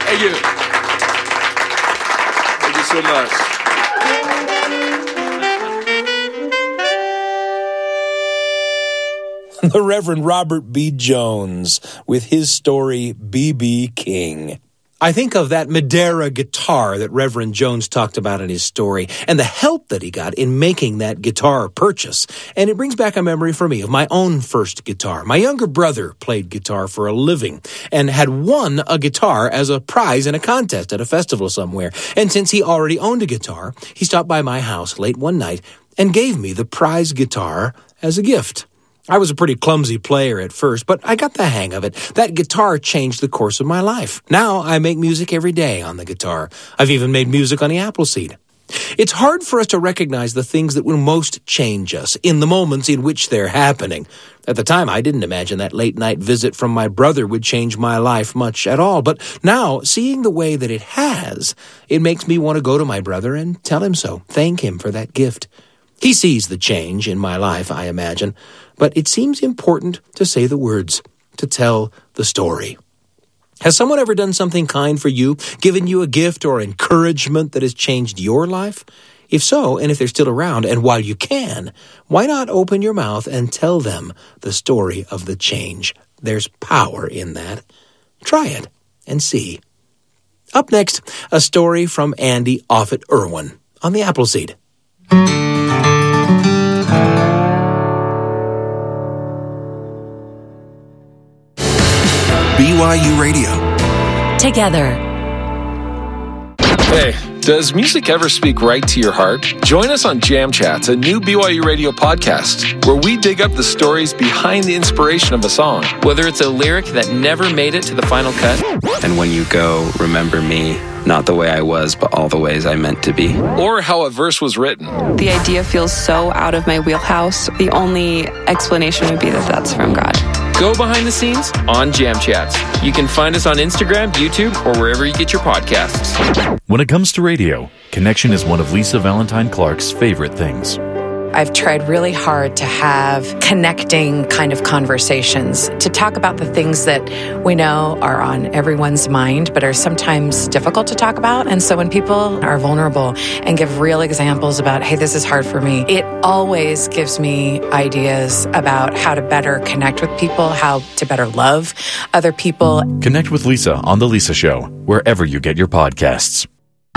Thank you. Thank you so much. The Reverend Robert B. Jones with his story, B.B. King. I think of that Madeira guitar that Reverend Jones talked about in his story and the help that he got in making that guitar purchase. And it brings back a memory for me of my own first guitar. My younger brother played guitar for a living and had won a guitar as a prize in a contest at a festival somewhere. And since he already owned a guitar, he stopped by my house late one night and gave me the prize guitar as a gift. I was a pretty clumsy player at first, but I got the hang of it. That guitar changed the course of my life. Now I make music every day on the guitar. I've even made music on the Appleseed. It's hard for us to recognize the things that will most change us in the moments in which they're happening. At the time, I didn't imagine that late-night visit from my brother would change my life much at all. But now, seeing the way that it has, it makes me want to go to my brother and tell him so, thank him for that gift. He sees the change in my life, I imagine, but it seems important to say the words, to tell the story. Has someone ever done something kind for you, given you a gift or encouragement that has changed your life? If so, and if they're still around, and while you can, why not open your mouth and tell them the story of the change? There's power in that. Try it and see. Up next, a story from Andy Offutt Irwin on the Appleseed. BYU Radio. Together. Hey, does music ever speak right to your heart? Join us on Jam Chats, a new BYU Radio podcast, where we dig up the stories behind the inspiration of a song. Whether it's a lyric that never made it to the final cut. And when you go, remember me, not the way I was, but all the ways I meant to be. Or how a verse was written. The idea feels so out of my wheelhouse. The only explanation would be that that's from God. Go behind the scenes on Jam Chats. You can find us on Instagram, YouTube, or wherever you get your podcasts. When it comes to radio, connection is one of Lisa Valentine Clark's favorite things. I've tried really hard to have connecting kind of conversations, to talk about the things that we know are on everyone's mind, but are sometimes difficult to talk about. And so when people are vulnerable and give real examples about, hey, this is hard for me, it always gives me ideas about how to better connect with people, how to better love other people. Connect with Lisa on The Lisa Show, wherever you get your podcasts.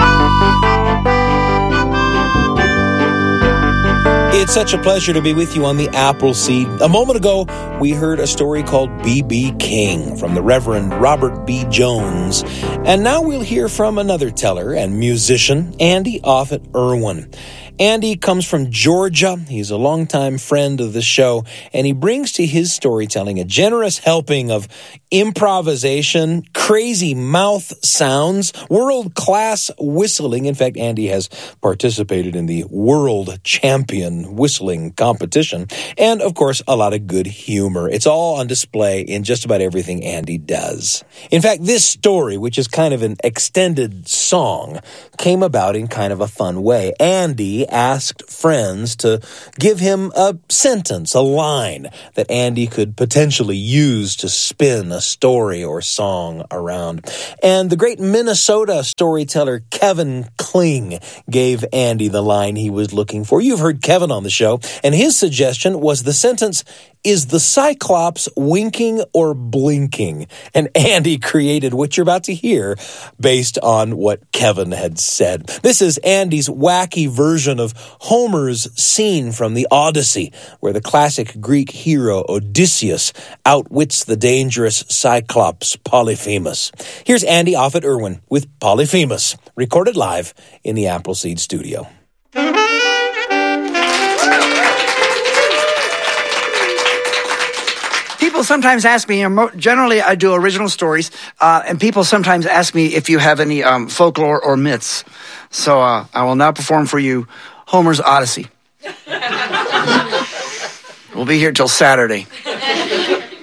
It's such a pleasure to be with you on the Appleseed. A moment ago, we heard a story called B.B. King from the Reverend Robert B. Jones. And now we'll hear from another teller and musician, Andy Offutt Irwin. Andy comes from Georgia. He's a longtime friend of the show, and he brings to his storytelling a generous helping of improvisation, crazy mouth sounds, world-class whistling. In fact, Andy has participated in the world champion whistling competition, and, of course, a lot of good humor. It's all on display in just about everything Andy does. In fact, this story, which is kind of an extended song, came about in kind of a fun way. Andy asked friends to give him a sentence, a line that Andy could potentially use to spin a story or song around. And the great Minnesota storyteller Kevin Kling gave Andy the line he was looking for. You've heard Kevin on the show, and his suggestion was the sentence, "Is the Cyclops winking or blinking?" And Andy created what you're about to hear based on what Kevin had said. This is Andy's wacky version of Homer's scene from the Odyssey, where the classic Greek hero Odysseus outwits the dangerous Cyclops Polyphemus. Here's Andy Offutt Irwin with Polyphemus, recorded live in the Appleseed studio. People sometimes ask me, generally I do original stories, and people sometimes ask me if you have any folklore or myths. So I will now perform for you Homer's Odyssey. We'll be here till Saturday.